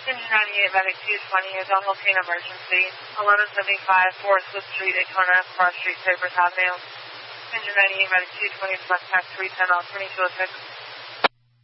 Engine 98, Medic 220 is on Volcano emergency. 1175 Forest Street, Daytona, Cross Street, Cypress Avenue. Engine 98, Medic 220, Select Tax 310 off 2206.